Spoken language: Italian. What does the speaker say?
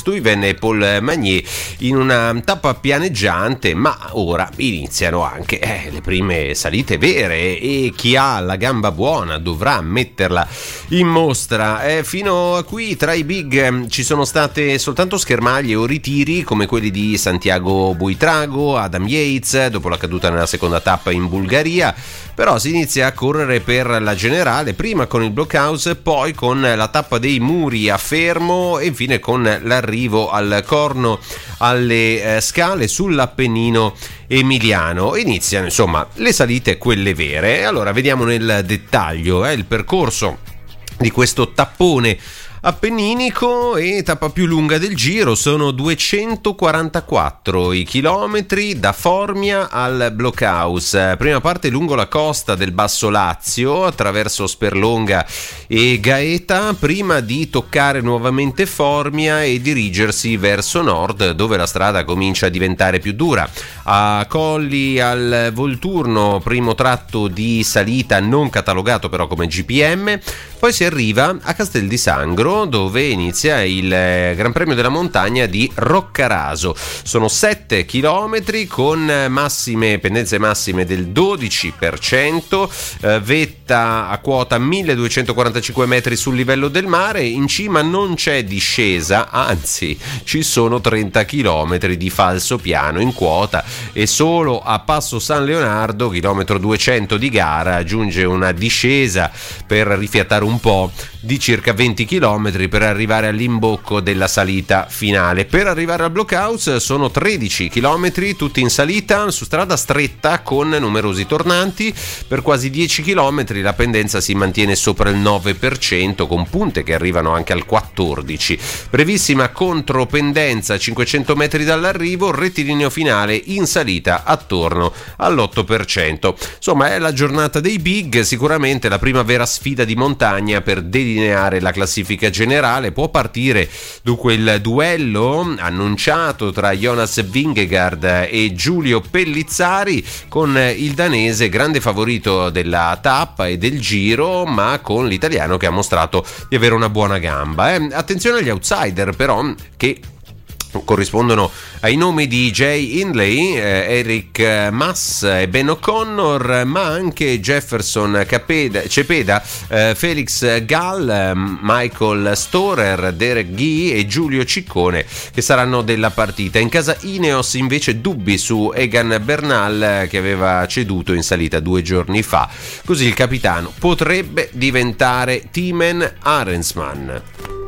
Stuyven e Paul Magnier in una tappa pianeggiante, ma ora iniziano anche le prime salite vere e chi ha la gamba buona dovrà metterla in mostra. Fino a qui tra i big ci sono state soltanto schermaglie o ritiri come quelli di Santiago Buitrago, Adam Yates dopo la caduta nella seconda tappa in Bulgaria, però si inizia a correre per la generale, prima con il blockhouse, poi con la tappa dei muri a Fermo e infine con l'arrivo al Corno alle Scale sull'Appennino emiliano. Iniziano insomma le salite, quelle vere. Allora vediamo nel dettaglio il percorso di questo tappone appenninico e tappa più lunga del Giro. Sono 244 i chilometri da Formia al Blockhouse, prima parte lungo la costa del Basso Lazio attraverso Sperlonga e Gaeta, prima di toccare nuovamente Formia e dirigersi verso nord dove la strada comincia a diventare più dura. A Colli al Volturno, primo tratto di salita non catalogato però come GPM, poi si arriva a Castel di Sangro dove inizia il Gran Premio della Montagna di Roccaraso. Sono 7 chilometri con pendenze massime del 12%, vetta a quota 1245 metri sul livello del mare. In cima non c'è discesa, anzi ci sono 30 chilometri di falso piano in quota e solo a Passo San Leonardo, chilometro 200 di gara, giunge una discesa per rifiatare un po' di circa 20 chilometri per arrivare all'imbocco della salita finale. Per arrivare al Blockhouse sono 13 chilometri tutti in salita su strada stretta con numerosi tornanti. Per quasi 10 chilometri la pendenza si mantiene sopra il 9% con punte che arrivano anche al 14%. Brevissima contropendenza a 500 metri dall'arrivo, rettilineo finale in salita attorno all'8%. Insomma è la giornata dei big, sicuramente la prima vera sfida di montagna per delineare la classifica generale. Può partire dunque il duello annunciato tra Jonas Vingegaard e Giulio Pellizzari, con il danese grande favorito della tappa e del Giro, ma con l'italiano che ha mostrato di avere una buona gamba. Attenzione agli outsider però, che corrispondono ai nomi di Jay Hindley, Eric Mas e Ben O'Connor, ma anche Jefferson Cepeda, Felix Gall, Michael Storer, Derek Guy e Giulio Ciccone che saranno della partita. In casa Ineos invece dubbi su Egan Bernal che aveva ceduto in salita 2 giorni fa, così il capitano potrebbe diventare Thymen Arensman.